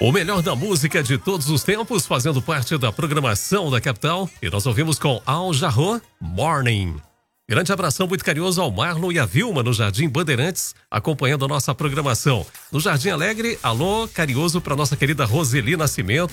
O melhor da música de todos os tempos, fazendo parte da programação da capital. E nós ouvimos com Al Jarreau, Morning. Grande abração muito carinhoso ao Marlon e a Vilma no Jardim Bandeirantes, acompanhando a nossa programação. No Jardim Alegre, alô carinhoso para nossa querida Roseli Nascimento.